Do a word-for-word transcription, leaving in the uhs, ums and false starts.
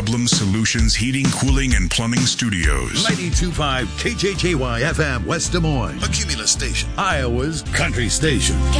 Problem Solutions Heating, Cooling, and Plumbing Studios. ninety-two point five K J K Y F M, West Des Moines. A Cumulus station. Iowa's country station.